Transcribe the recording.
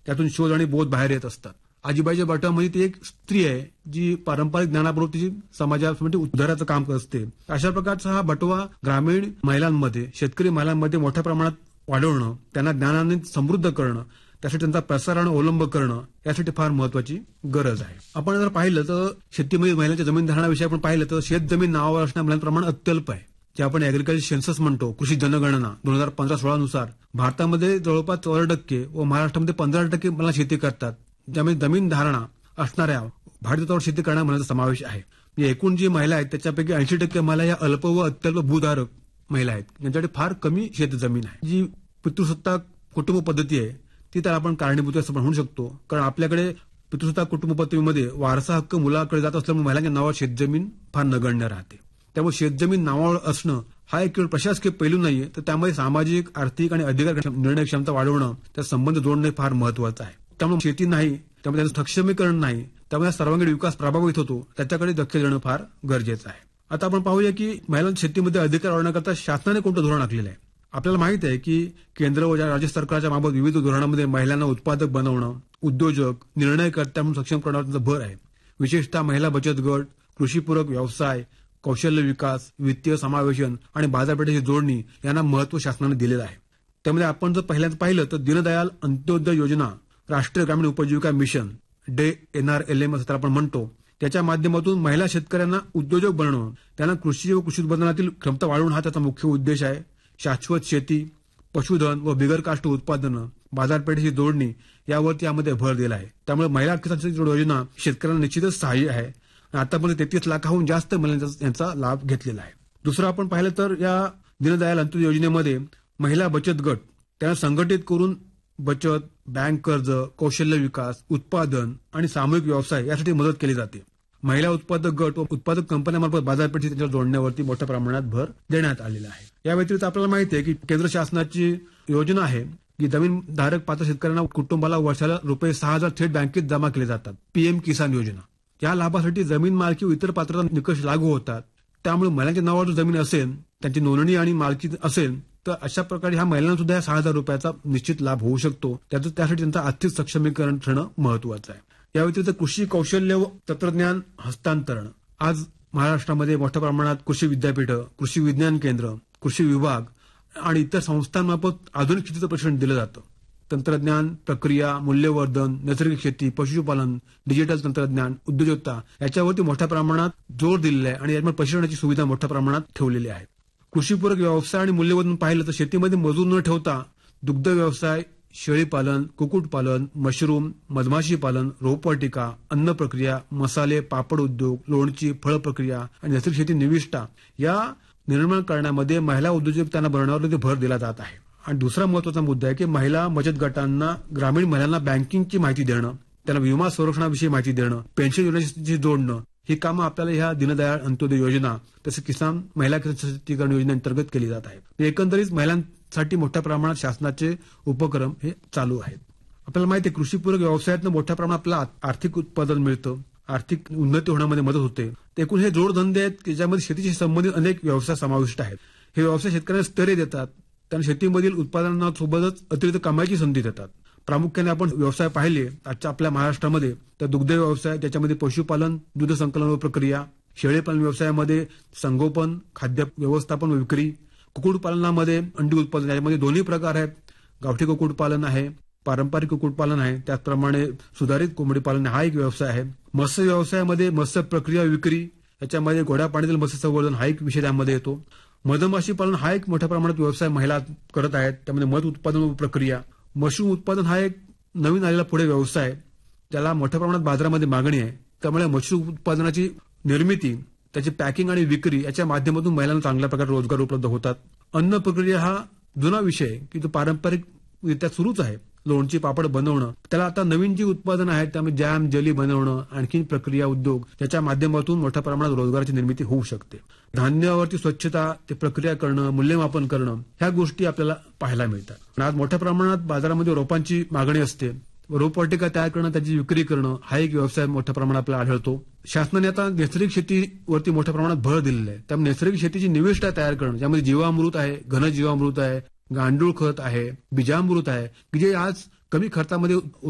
त्यातून शोध आणि बोध बाहेर येत असतात. आजीबाईच्या बटवामध्ये ती एक स्त्री आहे जी पारंपरिक ज्ञानाबरोबर तिची समाजामध्ये उद्धाराचं काम करत असते. अशा प्रकारचा हा बटवा ग्रामीण महिलांमध्ये, शेतकरी महिलांमध्ये मोठ्या प्रमाणात वाढवणं, त्यांना ज्ञानाने समृद्ध करणं, त्यासाठी त्यांचा प्रसार आणि अवलंब करणं यासाठी फार महत्वाची गरज आहे. आपण जर पाहिलं तर शेतीमध्ये महिलांच्या जमीन धारणाविषयी आपण पाहिलं तर शेत जमीन नावावर असणाऱ्या महिलांचं प्रमाण अत्यल्प आहे. जे आपण ऍग्रिकल्चर सेन्सस म्हणतो, कृषी जनगणना 2015-16 नुसार भारतामध्ये जवळपास 14% व महाराष्ट्रामध्ये 15% महिला शेती करतात. ज्यामध्ये जमीन धारणा असणाऱ्या भाडेतत्वावर शेती करणाऱ्या महिलांचा समावेश आहे. एकूण जी महिला आहेत त्याच्यापैकी 80% महिला या अल्प व अत्यल्प भूधारक महिला आहेत. यांच्याकडे फार कमी शेत जमीन आहे. जी पितृसत्ताक कुटुंब पद्धती आहे ती तर आपण कारणीभूत असं म्हणू शकतो. कारण आपल्याकडे पितृसत्ताक कुटुंब पद्धतीमध्ये वारसा हक्क मुलाकडे जात असल्यामुळे महिलांच्या नावावर शेतजमीन फार नगण्य राहते. त्यामुळे शेतजमीन नावावर असणं हा एक केवळ प्रशासकीय पैलू नाहीये, तर त्यामध्ये सामाजिक, आर्थिक आणि अधिकार निर्णय क्षमता वाढवणं, त्या संबंध जोडणे फार महत्वाचं आहे. त्यामुळे शेती नाही, त्यामुळे त्याचं सक्षमीकरण नाही, त्यामुळे सर्वांगीण विकास प्रभावित होतो, त्याच्याकडे दक्ष देणं फार गरजेचं आहे. आता आपण पाहूया की महिलांच्या शेतीमध्ये अधिकार वाढवण्याकरता शासनाने कोणतं धोरण आखलेलं आहे. आपल्याला माहित आहे की केंद्र व राज्य सरकारच्या मार्फत विविध धोरणांमध्ये महिलांना उत्पादक बनवणं, उद्योजक, निर्णयकर्त्या म्हणून सक्षम करण्यावर त्यांचा भर आहे. विशेषतः महिला बचत गट, कृषीपूरक व्यवसाय, कौशल्य विकास, वित्तीय समावेशन आणि बाजारपेठेची जोडणी यांना महत्व शासनाने दिलेलं आहे. त्यामध्ये आपण जर पहिल्यांदा पाहिलं तर दीनदयाल अंत्योदय योजना, राष्ट्रीय ग्रामीण उपजीविका मिशन NRLM असं आपण म्हणतो, त्याच्या माध्यमातून महिला शेतकऱ्यांना उद्योजक बनवणं, त्यांना कृषी व कृषी उत्पादनातील क्षमता वाढवणं हा त्याचा मुख्य उद्देश आहे. शाश्वत शेती, पशुधन व बिगर काष्ट उत्पादनं, बाजारपेठेची जोडणी यावरती यामध्ये भर दिला आहे. त्यामुळे महिला किसान योजना शेतकऱ्यांना निश्चितच सहाय्य आहे. आतापर्यंत 33 लाखाहून जास्त महिलांचा यांचा लाभ घेतलेला आहे. दुसरं आपण पाहिलं तर या दीनदयाल अंत्योदय योजनेमध्ये महिला बचत गट त्यांना संघटित करून बचत, बँक कर्ज, कौशल्य विकास, उत्पादन आणि सामूहिक व्यवसाय यासाठी मदत केली जाते. महिला उत्पादक गट व उत्पादक कंपन्यांमार्फत बाजारपेठेत त्यांच्या जोडण्यावरती मोठ्या प्रमाणात भर देण्यात आलेला आहे. या व्यतिरिक्त आपल्याला माहिती आहे की केंद्र शासनाची योजना आहे की जमीनधारक पात्र शेतकऱ्यांना कुटुंबाला वर्षाला ₹6,000 थेट बँकेत जमा केले जातात. PM किसान योजना. या लाभासाठी जमीन मालकी व इतर पात्रता निकष लागू होतात. त्यामुळे महिलांच्या नावावर जर जमीन असेल, त्यांची नोंदणी आणि मालकी असेल तर अशा प्रकारे ह्या महिलांना सुद्धा या ₹6,000 निश्चित लाभ होऊ शकतो. त्यासाठी त्यांचं आर्थिक सक्षमीकरण ठरणं महत्वाचं आहे. या व्यतिरिक्त कृषी कौशल्य व तंत्रज्ञान हस्तांतरण. आज महाराष्ट्रामध्ये मोठ्या प्रमाणात कृषी विद्यापीठं, कृषी विज्ञान केंद्र, कृषी विभाग आणि इतर संस्थांमार्फत आधुनिक शेतीचं प्रशिक्षण दिलं जातं. तंत्रज्ञान, प्रक्रिया, मूल्यवर्धन, नैसर्गिक शेती, पशुपालन, डिजिटल तंत्रज्ञान, उद्योजकता याच्यावरती मोठ्या प्रमाणात जोर दिलेला आहे आणि यामध्ये प्रशिक्षणाची सुविधा मोठ्या प्रमाणात ठेवलेली आहे. कृषीपूरक व्यवसाय आणि मूल्यवर्धन पाहिलं तर शेतीमध्ये मजूर न ठेवता दुग्ध व्यवसाय, शेळीपालन, कुक्कुटपालन, मशरूम, मधमाशी पालन, रोपवाटिका, अन्न प्रक्रिया, मसाले, पापड उद्योग, लोणची, फळ प्रक्रिया आणि नैसर्गिक शेती निविष्ठा या निर्माण करण्यामध्ये महिला उद्योजकतांना बनवण्यावर भर दिला जात आहे. आणि दुसरा महत्वाचा मुद्दा आहे की महिला बचत गटांना, ग्रामीण महिलांना बँकिंगची माहिती देणं, त्यांना विमा संरक्षणाविषयी माहिती देणं, पेन्शन योजनेशी जोडणं, ही कामं आपल्याला ह्या दीनदयाळ अंत्योदय योजना तसं किसान महिला सशक्तीकरण योजनेअंतर्गत केली जात आहे. एकंदरीत महिलांसाठी मोठ्या प्रमाणात शासनाचे उपक्रम हे चालू आहेत. आपल्याला माहिती आहे कृषीपूरक व्यवसायातनं मोठ्या प्रमाणात आपल्याला आर्थिक उत्पादन मिळतं, आर्थिक उन्नती होण्यामध्ये मदत होते. एकूण हे जोडधंदे आहेत की ज्यामध्ये शेतीशी संबंधित अनेक व्यवसाय समाविष्ट आहेत. हे व्यवसाय शेतकऱ्यांना स्थैर्य देतात, त्यांना शेतीमधील उत्पादनासोबतच अतिरिक्त कमाईची संधी देतात. प्रामुख्याने आपण व्यवसाय पाहिले आजच्या आपल्या महाराष्ट्रामध्ये तर दुग्ध व्यवसाय, त्याच्यामध्ये पशुपालन, दूध संकलन व प्रक्रिया, शेळीपालन व्यवसायामध्ये संगोपन, खाद्य व्यवस्थापन व विक्री, कुक्कुटपालनामध्ये अंडी उत्पादन, यामध्ये दोन्ही प्रकार आहेत. गावठी कुक्कुटपालन आहे, पारंपरिक कुक्कुटपालन आहे, त्याचप्रमाणे सुधारित कोंबडी पालन हा एक व्यवसाय आहे. मत्स्य व्यवसायामध्ये मत्स्य प्रक्रिया विक्री, याच्यामध्ये गोड्या पाण्यातील मत्स्य संवर्धन हा एक विषय त्यामध्ये येतो. मधमाशी पालन हा एक मोठ्या प्रमाणात व्यवसाय महिला करत आहेत, त्यामध्ये मध उत्पादन व प्रक्रिया. मशरूम उत्पादन हा एक नवीन आलेला पुढे व्यवसाय, ज्याला मोठ्या प्रमाणात बाजारामध्ये मागणी आहे. त्यामुळे मशरूम उत्पादनाची निर्मिती, त्याची पॅकिंग आणि विक्री याच्या माध्यमातून महिलांना चांगल्या प्रकारे रोजगार उपलब्ध होतात. अन्न प्रक्रिया हा जुना विषय की तो पारंपरिकरित्या सुरूच आहे. लोणची, पापड बनवणं, त्याला आता नवीन जी उत्पादन आहेत त्यामध्ये जॅम, जेली बनवणं, आणखी प्रक्रिया उद्योग, त्याच्या माध्यमातून मोठ्या प्रमाणात रोजगाराची निर्मिती होऊ शकते. धान्यावरती स्वच्छता, ते प्रक्रिया करणं, मूल्यमापन करणं, ह्या गोष्टी आपल्याला पाहायला मिळतात. आज मोठ्या प्रमाणात बाजारामध्ये रोपांची मागणी असते. रोपवाटिका तयार करणं, त्याची विक्री करणं हा एक व्यवसाय मोठ्या प्रमाणात आपल्याला आढळतो. शासनाने आता नैसर्गिक शेतीवरती मोठ्या प्रमाणात भर दिलेला आहे. त्यामुळे नैसर्गिक शेतीची निविष्ठा तयार करणं, ज्यामध्ये जीवामृत आहे, घनजीवामृत आहे, गांडूळ खत आहे, बीजामृत आहे, की जे आज कमी खर्चामध्ये